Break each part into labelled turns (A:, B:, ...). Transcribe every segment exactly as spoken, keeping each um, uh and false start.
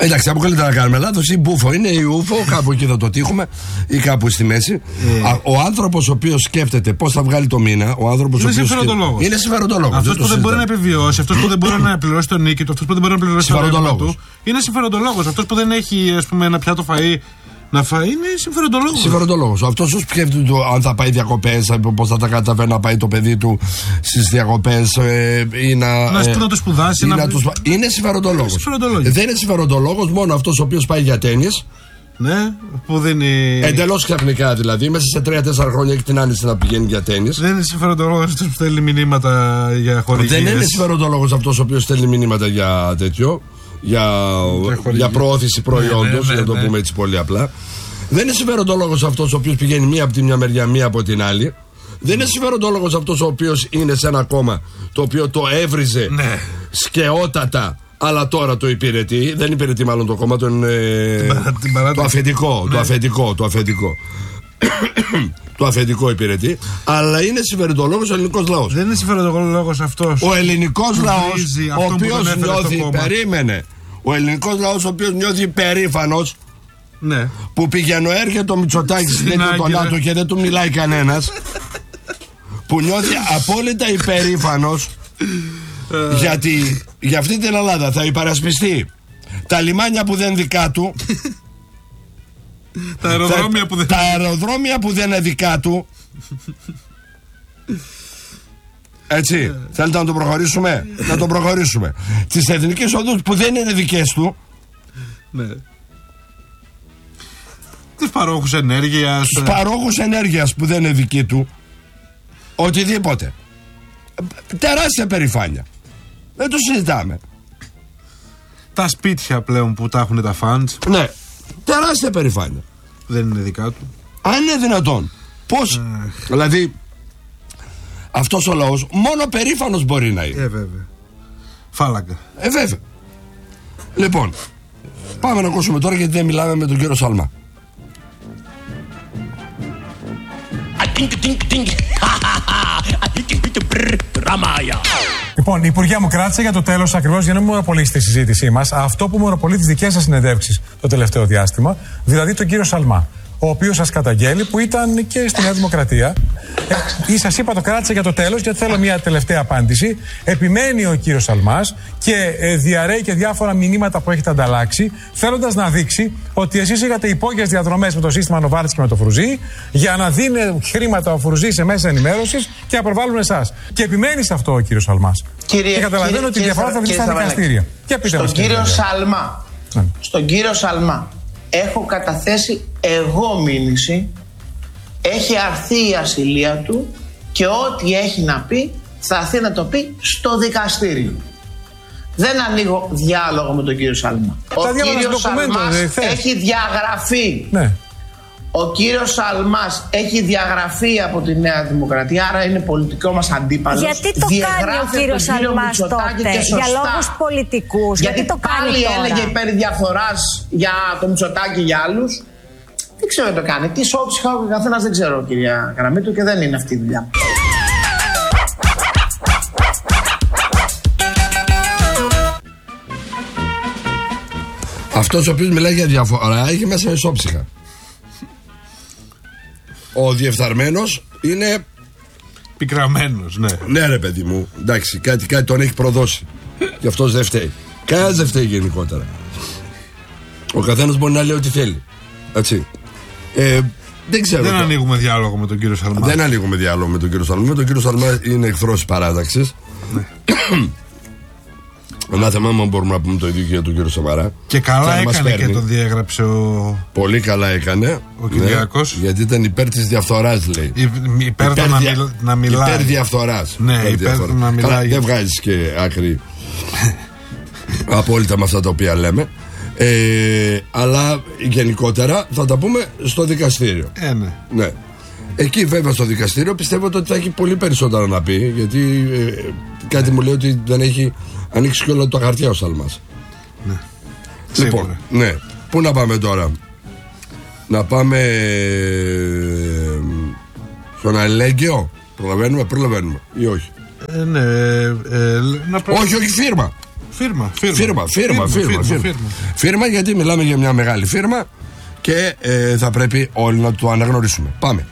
A: Εντάξει, αποκλείται να κάνουμε λάθος. Η μπούφο είναι η ούφο, κάπου εκεί θα το τύχουμε ή κάπου στη μέση.
B: Yeah.
A: Α, ο άνθρωπος ο οποίος σκέφτεται πώς θα βγάλει το μήνα, ο άνθρωπος
B: είναι
A: ο οποίος.
B: Συμφεροντολόγος.
A: Είναι συμφεροντολόγος.
B: Αυτός που δεν μπορεί να επιβιώσει, αυτός που δεν μπορεί να πληρώσει τον νίκη του, αυτός που δεν μπορεί να πληρώσει το ρεύμα του, είναι συμφεροντολόγος. Αυτός που δεν έχει, ας πούμε, ένα πιάτο φαΐ να φάει, είναι συμφεροντολόγος.
A: Συμφεροντολόγος. Αυτός που σκέφτεται αν θα πάει διακοπές, πώς θα τα καταφέρει να πάει το παιδί του στις διακοπές ε, ή να.
B: Να,
A: ε,
B: να το σπουδάσει.
A: Να
B: να...
A: το σπα... Είναι συμφεροντολόγος. Δεν είναι συμφεροντολόγος μόνο αυτός ο οποίος πάει για τένις.
B: Ναι, που δεν είναι.
A: Εντελώς ξαφνικά δηλαδή, μέσα σε τρία τέσσερα χρόνια έχει την άνεση να πηγαίνει για τένις.
B: Δεν είναι συμφεροντολόγος αυτός που στέλνει μηνύματα για χορηγίες.
A: Δεν είναι συμφεροντολόγος αυτός ο οποίος στέλνει μηνύματα για τέτοιο. Για, για προώθηση προϊόντος, ναι, ναι, ναι, να το ναι. πούμε έτσι πολύ απλά. Δεν είναι συμφεροντολόγος αυτός ο οποίος πηγαίνει μία από τη μια μεριά, μία από την άλλη. Δεν είναι συμφεροντολόγος αυτός ο οποίος είναι σε ένα κόμμα το οποίο το έβριζε
B: ναι.
A: σκεότατα, αλλά τώρα το υπηρετεί. Δεν υπηρετεί μάλλον το κόμμα, τον, ε,
B: την παρά, την
A: το αφεντικό.
B: ναι.
A: Το αφεντικό, το αφεντικό. Το αφεντικό υπηρετεί, αλλά είναι συμφεροντολόγος ο ελληνικός λαός.
B: Δεν είναι συμφεροντολόγος αυτός.
A: Ο ελληνικός λαός, ο οποίος νιώθει, περίμενε. Ο ελληνικός λαός, ο οποίος νιώθει περήφανος,
B: ναι.
A: που πηγαίνω έρχεται το Μητσοτάκη στην τέτοια του και δεν του μιλάει κανένας, που νιώθει απόλυτα υπερήφανος γιατί για αυτή την Ελλάδα θα υπερασπιστεί τα λιμάνια που δεν δικά του,
B: τα αεροδρόμια, θα, που δεν...
A: τα αεροδρόμια που δεν είναι δικά του. Έτσι, yeah. θέλετε να το προχωρήσουμε? Να το προχωρήσουμε. Τις εθνικές οδούς που δεν είναι δικές του.
B: Ναι. Τους παρόχους ενέργειας.
A: Τους παρόχους ενέργειας που δεν είναι δικοί του. Οτιδήποτε. Τεράστια περηφάνεια. Δεν το συζητάμε.
B: Τα σπίτια πλέον που τα έχουν τα φαντς.
A: Ναι, τεράστια περηφάνεια.
B: Δεν είναι δικά του.
A: Αν είναι δυνατόν. Πώς,
B: uh.
A: δηλαδή αυτός ο λαός μόνο περήφανος μπορεί να είναι.
B: Ε, βέβαια. Φάλαγγα.
A: Ε, βέβαια. Λοιπόν, πάμε να ακούσουμε τώρα γιατί δεν μιλάμε με τον κύριο Σαλμά.
C: Λοιπόν, η Υπουργεία μου κράτησε για το τέλος, ακριβώς για να μην μονοπολίσει τη συζήτησή μας, αυτό που μονοπολεί τις δικές σας συνεντεύξεις το τελευταίο διάστημα, δηλαδή τον κύριο Σαλμά, ο οποίος σας καταγγέλει, που ήταν και στη Νέα Δημοκρατία. Ε, σας είπα το κράτησε για το τέλος, γιατί θέλω μια τελευταία απάντηση. Επιμένει ο κύριος Σαλμάς και ε, διαρρέει και διάφορα μηνύματα που έχετε ανταλλάξει, θέλοντας να δείξει ότι εσείς είχατε υπόγειες διαδρομές με το σύστημα Νοβάρτης και με το Φρουζί, για να δίνει χρήματα ο Φρουζί σε μέσα ενημέρωσης και να προβάλλουν εσάς. Και επιμένει σε αυτό ο κύριος Σαλμάς.
D: Κύριε,
C: και καταλαβαίνω
D: κύριε,
C: ότι η διαφορά θα βρει στα δικαστήρια.
D: Στον κύριο Σαλμά, ναι. στον κύριο Σαλμά, έχω καταθέσει εγώ μήνυση, έχει αρθεί η ασυλία του και ό,τι έχει να πει θα έρθει να το πει στο δικαστήριο. Δεν ανοίγω διάλογο με τον κύριο Σαλμά. Ο κύριος Σαλμάς έχει διαγραφεί. Ναι. Ο κύριος Σαλμάς έχει διαγραφεί από τη Νέα Δημοκρατία, άρα είναι πολιτικό μας αντίπαλος.
E: Γιατί το κάνει ο κύριος Σαλμάς τότε, για λόγους πολιτικούς?
D: Γιατί,
E: γιατί το κάνει
D: πάλι
E: τώρα?
D: έλεγε υπέρ διαφθοράς για το Μητσοτάκη για άλλους. Δεν ξέρω τι το κάνει. Τι σώψη χάω και καθένας δεν ξέρω, κυρία Καραμίτου, και δεν είναι αυτή η δουλειά.
A: Αυτός ο οποίος μιλάει για διαφορά έχει μέσα ισόψυχα. Ο διεφθαρμένος είναι
B: πικραμένος, ναι.
A: Ναι, ρε παιδί μου, εντάξει, κάτι, κάτι τον έχει προδώσει. Γι' αυτός δεν φταίει. Κανένας δεν φταίει γενικότερα. Ο καθένας μπορεί να λέει ό,τι θέλει. Έτσι. Ε, δεν ξέρω.
B: Δεν
A: το...
B: ανοίγουμε διάλογο με τον κύριο Σαλμά.
A: Δεν ανοίγουμε διάλογο με τον κύριο Σαλμά. Με τον κύριο Σαλμά είναι εχθρός της παράταξης. Ναι. Ένα θέμα μου μπορούμε να πούμε το ίδιο και για τον κύριο Σαμαρά.
B: Και καλά έκανε και τον διέγραψε ο.
A: Πολύ καλά έκανε.
B: Ο Κυριάκος.
A: Ναι, γιατί ήταν υπέρ της διαφθοράς, λέει.
B: Υ, υπέρ, υπέρ να, δια... να μιλάει.
A: Υπέρ διαφθοράς.
B: Ναι, υπέρ, υπέρ διαφθοράς. Να μιλάει.
A: Καλά, δεν βγάζεις και άκρη απόλυτα με αυτά τα οποία λέμε. Ε, αλλά γενικότερα θα τα πούμε στο δικαστήριο.
B: Ε, ναι.
A: ναι. Εκεί βέβαια στο δικαστήριο πιστεύω ότι θα έχει πολύ περισσότερα να πει. Γιατί ε, κάτι μου λέει ότι δεν έχει ανοίξει και όλα τα χαρτιά ο Σαλμάς.
B: Ναι.
A: Λοιπόν,
B: σίγουρα.
A: Ναι. Πού να πάμε τώρα? Να πάμε ε, στον αλληλέγγυο. Προλαβαίνουμε, προλαβαίνουμε ή όχι?
B: Ε, ναι, ε, να προ...
A: Όχι, όχι φίρμα.
B: Φίρμα.
A: Φίρμα, φίρμα, φίρμα, φίρμα, φίρμα, φίρμα. Φίρμα, γιατί μιλάμε για μια μεγάλη φίρμα και ε, θα πρέπει όλοι να το αναγνωρίσουμε. Πάμε.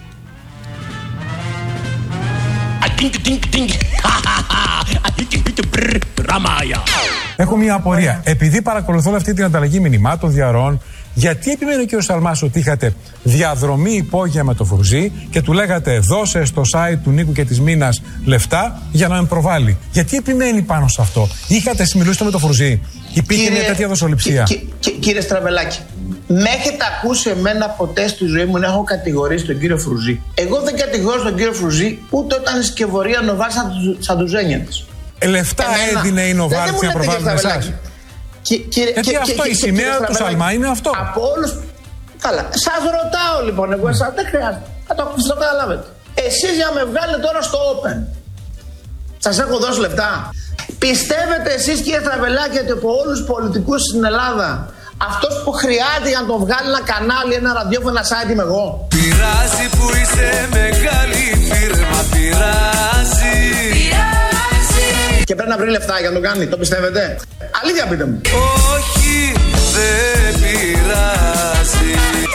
C: Έχω μια απορία. Επειδή παρακολουθώ όλη αυτή την ανταλλαγή μηνυμάτων, διαρροών, γιατί επιμένει ο κ. Σαλμάς ότι είχατε διαδρομή υπόγεια με το Φρουζί και του λέγατε δώσε στο site του Νίκου και της Μίνας λεφτά για να με προβάλλει? Γιατί επιμένει πάνω σε αυτό? Είχατε συμμιλούσει με το Φρουζί? Υπήρχε κύριε, μια τέτοια δοσοληψία?
D: Κι, κι, κύριε Στραβελάκη, με έχετε ακούσει εμένα ποτέ στη ζωή μου να έχω κατηγορήσει τον κύριο Φρουζί? Εγώ δεν κατηγορώ τον κύριο Φρουζί ούτε όταν η σκευωρία Νοβάρτης σαν του ζένια της.
C: Λεφτά εμένα, έδινε η Νοβάρτης να προβάλλει εσάς?
D: Και, κύριε,
C: Γιατί
D: και,
C: αυτό, και, η σημαία του Σαλμά είναι αυτό.
D: Από όλους. Καλά. Σας ρωτάω λοιπόν, εγώ εσάς δεν χρειάζεται. Θα το, το καταλάβετε. Εσείς για να με βγάλετε τώρα στο Open, σας έχω δώσει λεφτά? Πιστεύετε εσείς, κύριε Στραβελάκη, ότι από όλους τους πολιτικούς στην Ελλάδα αυτός που χρειάζεται για να τον βγάλει ένα κανάλι, ένα ραδιόφωνο, ένα site είμαι εγώ?
F: Πειράζει που είσαι μεγάλη φίρμα, πειράζει.
D: Και πρέπει να βρει λεφτά για να το κάνει, το πιστεύετε? Αλήθεια πείτε μου.
F: Όχι, δεν πειράζει.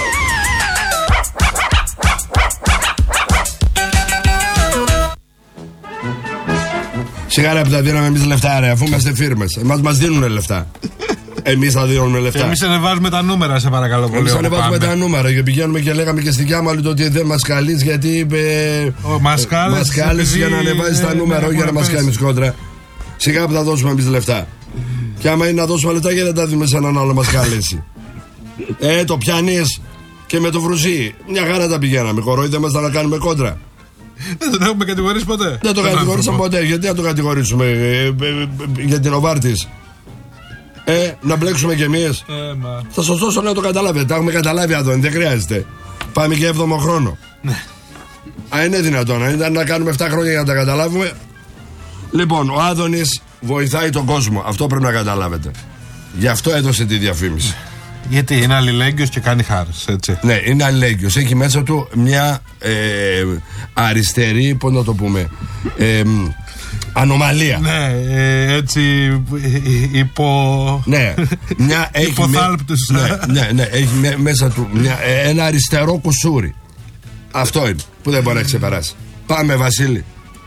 A: Σιγά ρε που τα δίναμε εμείς λεφτά ρε, αφού είμαστε φίρμες. Εμάς μας δίνουν λεφτά. Εμείς θα δίνουμε λεφτά.
B: Εμείς ανεβάζουμε τα νούμερα, σε παρακαλώ πολύ.
A: Εμείς ανεβάζουμε τα νούμερα και πηγαίνουμε και λέγαμε και στην Κιάμαλη ότι δεν μας καλείς γιατί είπε.
B: Μας
A: κάλεις για να ανεβάζεις τα νούμερα, όχι για να μας κάνεις κόντρα. Σιγά που θα δώσουμε εμείς λεφτά. Και άμα είναι να δώσουμε λεφτά, γιατί δεν τα δούμε σε έναν άλλο μας κάλεσει. Ε, το πιάνεις και με το Φρουζί. Μια χαρά τα πηγαίναμε. Κορόιδε μας να κάνουμε κόντρα.
B: Δεν τον έχουμε κατηγορήσει ποτέ.
A: Δεν τον κατηγορήσαμε ποτέ. Γιατί να τον κατηγορήσουμε ε, ε, ε, για την Νοβάρτης? Ε, να μπλέξουμε κι εμείς.
B: Ε, μα...
A: Θα σας δώσω να το καταλάβετε. Τα έχουμε καταλάβει εδώ, δεν χρειάζεται. Πάμε και έβδομο χρόνο.
B: Ναι.
A: Α, είναι δυνατόν. Αν ήταν να κάνουμε επτά χρόνια για να τα καταλάβουμε. Λοιπόν, ο Άδωνης βοηθάει τον κόσμο. Αυτό πρέπει να καταλάβετε. Γι' αυτό έδωσε τη διαφήμιση.
B: Γιατί είναι αλληλέγγυος και κάνει χάρες, έτσι.
A: Ναι, είναι αλληλέγγυος. Έχει μέσα του μια ε, αριστερή, πώς να το πούμε, ε, ανομαλία.
B: Ναι, ε, έτσι υπο...
A: Ναι, μια, έχει,
B: υποθάλπτους.
A: Ναι, ναι, ναι, έχει με, μέσα του μια, ένα αριστερό κουσούρι. Αυτό είναι που δεν μπορεί να ξεπεράσει. Πάμε, Βασίλη.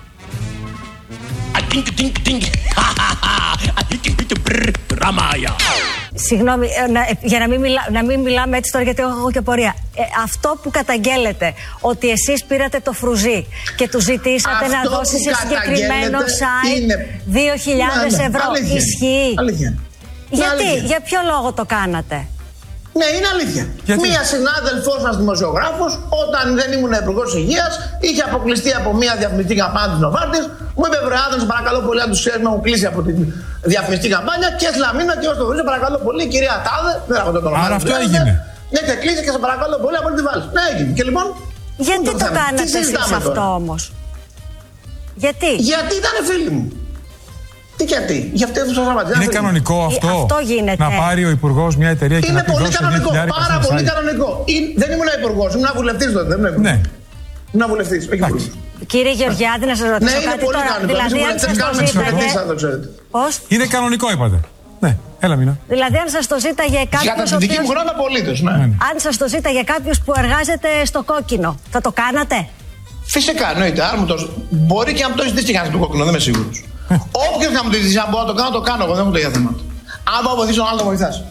E: Συγγνώμη, να, για να μην, μιλά, να μην μιλάμε έτσι τώρα, γιατί έχω και πορεία. Ε, αυτό που καταγγέλλετε, ότι εσείς πήρατε το Φρουζί και του ζητήσατε αυτό να δώσει σε συγκεκριμένο site είναι... δύο χιλιάδες ναι, ναι, ευρώ, αλήθεια. Ισχύει?
D: Αλήθεια.
E: Γιατί,
D: αλήθεια.
E: Για ποιο λόγο το κάνατε?
D: Ναι, είναι αλήθεια. Γιατί? Μία συνάδελφός σας δημοσιογράφος, όταν δεν ήμουν υπουργός υγείας, είχε αποκλειστεί από μία διαφημιστική καμπάνια της Νοβάρτης. Μου είπε βρε Άδωνη, παρακαλώ πολύ, αν τους ξέρεις να μου κλείσει από τη διαφημιστική καμπάνια. Και σλαμίνα και ως το βρήκα, παρακαλώ πολύ, κυρία Τάδε. Δεν έχω το όνομα.
C: Άρα αυτό έγινε.
D: Ναι, και κλείσει και σε παρακαλώ πολύ, από τη βάλεις. Ναι, έγινε. Και λοιπόν.
E: Γιατί το, το κάνατε εσείς αυτό όμως? Γιατί?
D: Γιατί ήταν φίλοι μου. Τι γιατί, για αυτό το σας.
C: Είναι κανονικό αυτό,
E: αυτό γίνεται.
C: Να πάρει ο υπουργός μια εταιρεία και
D: είναι
C: να πει
D: πολύ κανονικό, πάρα πολύ κανονικό. Δεν ήμουν υπουργός, ήμουν βουλευτής τότε. Δεν ήμουν
C: ναι.
D: Ήμουν βουλευτής, όχι υπουργός.
E: Κύριε Γεωργιάδη, να σας ρωτήσω
D: ναι,
E: κάτι τώρα.
D: Κανονικό.
E: Δηλαδή, αν σας το ζήταγε.
D: Πώς?
C: Είναι κανονικό, είπατε. Ναι, έλα Μίνα.
E: Δηλαδή, αν σας το ζήταγε κάποιος.
D: Για τα δική μου χρόνο, απολύτως, ναι.
E: Αν σας το ζήταγε κάποιος που εργάζεται στο κόκκινο, θα το κάνατε?
D: Φυσικά, εννοείται. Μπορεί και να μου το ζητήσει και το κόκκινο, δεν είμαι σίγουρος. Όποιος να μου το ζητήσει, αν μπορώ να το κάνω, το κάνω. Εγώ δεν έχω το ίδιο θέμα. Αν πάω βοηθήσω, άλλο το βοηθάς.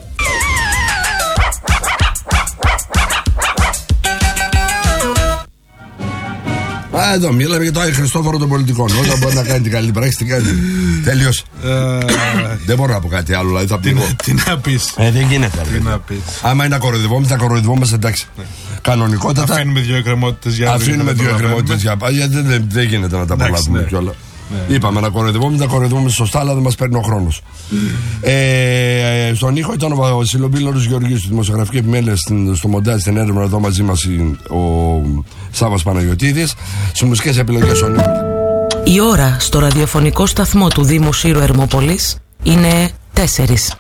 A: Α, εδώ μιλάμε για το Άγιο Χριστόφορο των πολιτικών. Όταν μπορεί να κάνει την καλή πράξη, την κάνει. Τελείωσε. Δεν μπορώ να πω κάτι άλλο, δηλαδή θα πει.
B: Τι να πεις.
A: Ε, δεν γίνεται.
B: Τι να πεις.
A: Άμα είναι να κοροϊδευόμαστε, θα κοροϊδευόμαστε, εντάξει. Κανονικότατα.
B: Αφήνουμε δύο εκκρεμότητες για
A: Αφήνουμε δύο εκκρεμότητες για πάντα, γιατί δεν γίνεται να τα προλάβουμε κιόλα. Ναι. Είπαμε να κοροϊδευόμαστε, να κοροϊδευόμαστε σωστά, αλλά δεν μας παίρνει ο χρόνος. ε, στον ήχο ήταν ο Βασιλοπίλωρος Γεωργίου, στη δημοσιογραφική επιμέλεια, στο μοντάζ, στην έρευνα εδώ μαζί μας ο Σάββας Παναγιωτίδης. Στις μουσικές επιλογές ο Νίκος.
G: Η ώρα στο ραδιοφωνικό σταθμό του Δήμου Σύρου Ερμόπολης είναι τέσσερις.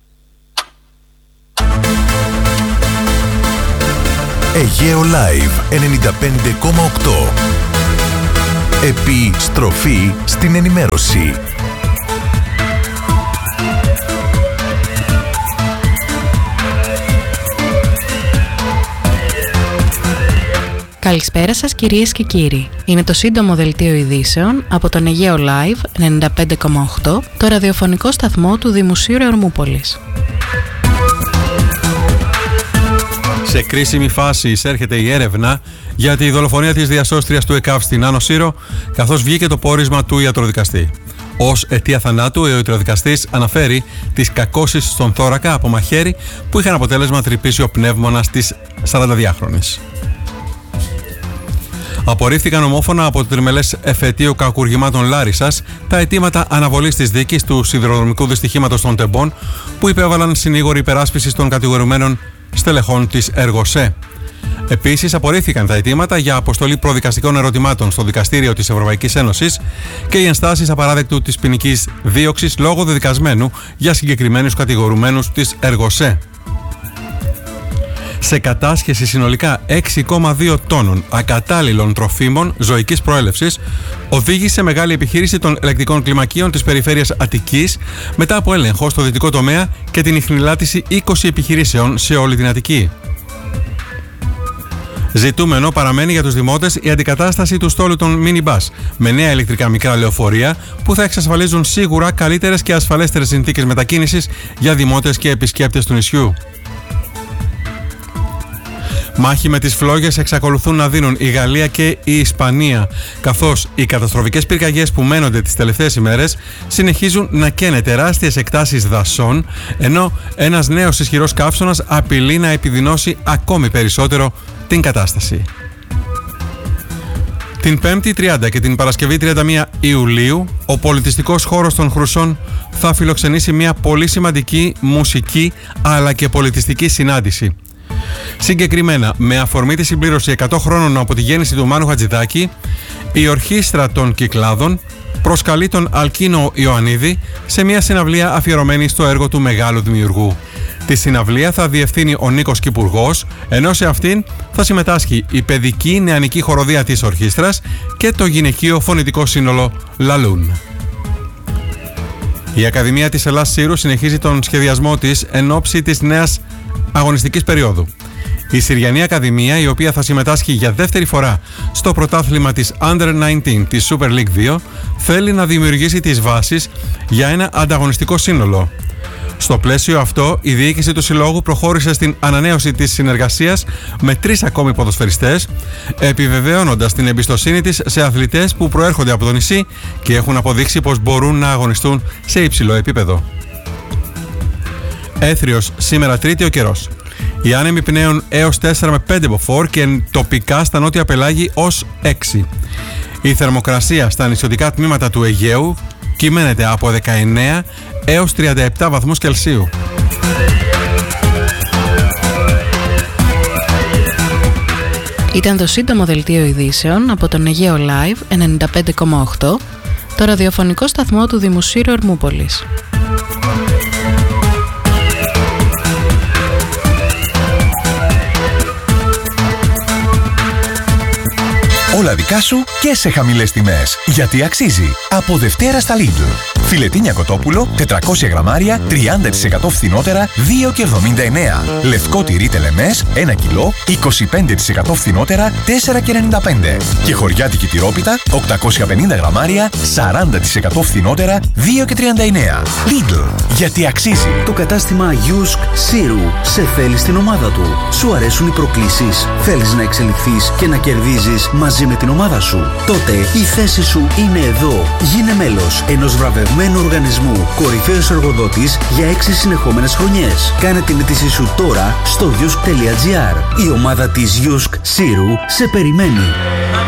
H: Αιγαίο Live ενενήντα πέντε κόμμα οκτώ. Επιστροφή στην ενημέρωση.
I: Καλησπέρα σας κυρίες και κύριοι. Είναι το σύντομο δελτίο ειδήσεων από τον Αιγαίο Live ενενήντα πέντε κόμμα οκτώ, το ραδιοφωνικό σταθμό του Δημοσίου Ερμούπολης.
J: Σε κρίσιμη φάση εισέρχεται η έρευνα για τη δολοφονία της διασώστριας του ΕΚΑΒ στην Άνω Σύρο, καθώς βγήκε το πόρισμα του ιατροδικαστή. Ως αιτία θανάτου, ο ιατροδικαστής αναφέρει τις κακώσεις στον θώρακα από μαχαίρι που είχαν αποτέλεσμα τρυπήσιο πνεύμονας της σαρανταδυάχρονης. Απορρίφθηκαν ομόφωνα από το τριμελές εφετείο κακουργημάτων Λάρισσας τα αιτήματα αναβολής της δίκης του σιδηροδρομικού δυστυχήματος των Τεμπών που υπέβαλαν συνήγοροι υπεράσπισης των κατηγορουμένων στελεχών της Εργοσέ. Επίσης, απορρίφθηκαν τα αιτήματα για αποστολή προδικαστικών ερωτημάτων στο Δικαστήριο της Ευρωπαϊκής Ένωσης και οι ενστάσεις απαράδεκτου της ποινικής δίωξης λόγω δεδικασμένου για συγκεκριμένους κατηγορουμένους της Εργοσέ. Σε κατάσχεση συνολικά έξι κόμμα δύο τόνων ακατάλληλων τροφίμων ζωικής προέλευσης οδήγησε μεγάλη επιχείρηση των ελεκτικών κλιμακίων της περιφέρειας Αττικής μετά από έλεγχο στο δυτικό τομέα και την ιχνηλάτηση είκοσι επιχειρήσεων σε όλη την Αττική. Ζητούμενο παραμένει για τους δημότες η αντικατάσταση του στόλου των mini-bus με νέα ηλεκτρικά μικρά λεωφορεία που θα εξασφαλίζουν σίγουρα καλύτερες και ασφαλέστερες συνθήκες μετακίνησης για δημότες και επισκέπτες του νησιού. Μάχη με τις φλόγες εξακολουθούν να δίνουν η Γαλλία και η Ισπανία, καθώς οι καταστροφικές πυρκαγιές που μένονται τις τελευταίες ημέρες συνεχίζουν να καίνε τεράστιες εκτάσεις δασών, ενώ ένας νέος ισχυρός καύσωνας απειλεί να επιδεινώσει ακόμη περισσότερο την κατάσταση. Την Πέμπτη τριάντα και την Παρασκευή τριάντα μία Ιουλίου, ο πολιτιστικός χώρος των Χρουσών θα φιλοξενήσει μια πολύ σημαντική μουσική αλλά και πολιτιστική συνάντηση. Συγκεκριμένα, με αφορμή τη συμπλήρωση εκατό χρόνων από τη γέννηση του Μάνου Χατζηδάκη, η Ορχήστρα των Κυκλάδων προσκαλεί τον Αλκίνο Ιωαννίδη σε μια συναυλία αφιερωμένη στο έργο του μεγάλου δημιουργού. Τη συναυλία θα διευθύνει ο Νίκος Κυπουργός, ενώ σε αυτήν θα συμμετάσχει η παιδική νεανική χοροδία της ορχήστρας και το γυναικείο φωνητικό σύνολο Λαλούν. Η Ακαδημία της Ελλάς Σύρου συνεχίζει τον σχεδιασμό της εν ώψη της νέας αγωνιστικής περίοδου. Η Συριανή Ακαδημία, η οποία θα συμμετάσχει για δεύτερη φορά στο πρωτάθλημα της Under δεκαεννιά της Super League δύο, θέλει να δημιουργήσει τις βάσεις για ένα ανταγωνιστικό σύνολο. Στο πλαίσιο αυτό, η διοίκηση του Συλλόγου προχώρησε στην ανανέωση της συνεργασίας με τρεις ακόμη ποδοσφαιριστές, επιβεβαιώνοντας την εμπιστοσύνη της σε αθλητές που προέρχονται από το νησί και έχουν αποδείξει πως μπορούν να αγωνιστούν σε υψηλό επίπεδο. Έθριος, σήμερα Τρίτη ο καιρός. Οι άνεμοι πνέουν έως τέσσερα με πέντε μποφόρ και τοπικά στα νότια πελάγη ως έξι. Η θερμοκρασία στα νησιωτικά τμήματα του Αιγαίου κυμαίνεται από δεκαεννέα έως τριάντα επτά βαθμούς Κελσίου.
I: Ήταν το σύντομο δελτίο ειδήσεων από τον Αιγαίο Live ενενήντα πέντε κόμμα οκτώ, το ραδιοφωνικό σταθμό του Δημοσίου Ερμούπολης.
H: Όλα δικά σου και σε χαμηλές τιμές. Γιατί αξίζει. Από Δευτέρα στα Lidl. Φιλετίνια κοτόπουλο, τετρακόσια γραμμάρια, τριάντα τοις εκατό φθηνότερα, δύο και εβδομήντα εννέα. Λευκό τυρί τελεμές, ένα κιλό, είκοσι πέντε τοις εκατό φθηνότερα, τέσσερα και ενενήντα πέντε. Και χωριάτικη τυρόπιτα, οκτακόσια πενήντα γραμμάρια, σαράντα τοις εκατό φθηνότερα, δύο και τριάντα εννέα. Lidl. Γιατί αξίζει.
K: Το κατάστημα Γιούσκ Σύρου σε θέλει στην ομάδα του. Σου αρέσουν οι προκλήσεις. Θέλεις να εξελιχθείς και να κερδίζεις μαζί με την ομάδα σου. Τότε η θέση σου είναι εδώ. Γίνε μέλος ενός βραβευμένου οργανισμού, κορυφαίος εργοδότης για έξι συνεχόμενες χρονιές. Κάνε την αίτησή σου τώρα στο γιούσκ τελεία τζι άρ. Η ομάδα της Γιούσκ Σύρου σε περιμένει.